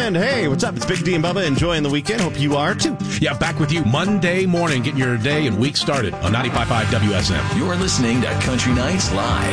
And hey, what's up? It's Big D and Bubba enjoying the weekend. Hope you are too. Yeah, back with you Monday morning, getting your day and week started on 95.5 WSM. You're listening to Country Nights Live.